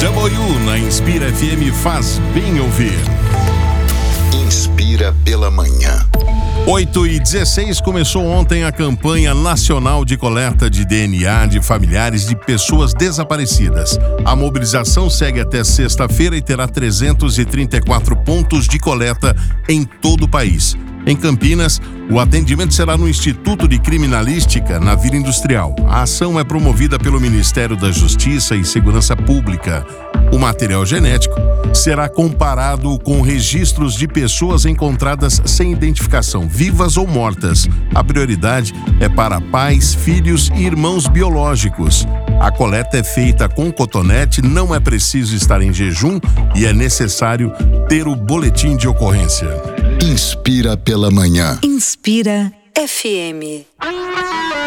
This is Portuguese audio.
W na Inspira FM faz bem ouvir. Inspira pela manhã. 8h16 começou ontem a campanha nacional de coleta de DNA de familiares de pessoas desaparecidas. A mobilização segue até sexta-feira e terá 334 pontos de coleta em todo o país. Em Campinas, o atendimento será no Instituto de Criminalística, na Vila Industrial. A ação é promovida pelo Ministério da Justiça e Segurança Pública. O material genético será comparado com registros de pessoas encontradas sem identificação, vivas ou mortas. A prioridade é para pais, filhos e irmãos biológicos. A coleta é feita com cotonete, não é preciso estar em jejum e é necessário ter o boletim de ocorrência. Inspira pela manhã. Inspira FM.